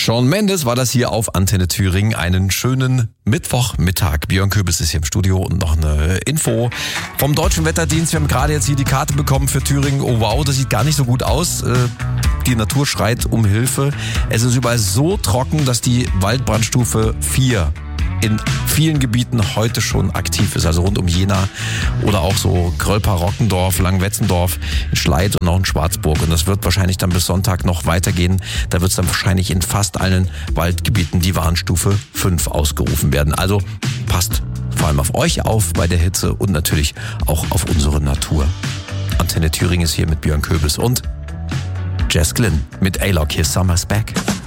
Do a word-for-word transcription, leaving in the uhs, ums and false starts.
Shawn Mendes war das hier auf Antenne Thüringen. Einen schönen Mittwochmittag. Björn Köbis ist hier im Studio und noch eine Info vom Deutschen Wetterdienst. Wir haben gerade jetzt hier die Karte bekommen für Thüringen. Oh wow, das sieht gar nicht so gut aus. Die Natur schreit um Hilfe. Es ist überall so trocken, dass die Waldbrandstufe vier in vielen Gebieten heute schon aktiv ist, also rund um Jena oder auch so Grölpa, Rockendorf, Langwetzendorf, in Schleid und auch in Schwarzburg. Und das wird wahrscheinlich dann bis Sonntag noch weitergehen. Da wird es dann wahrscheinlich in fast allen Waldgebieten die Warnstufe fünf ausgerufen werden. Also passt vor allem auf euch auf bei der Hitze und natürlich auch auf unsere Natur. Antenne Thüringen ist hier mit Björn Köbis und Jess Glynn mit A-Lock. Hier Summer's Back.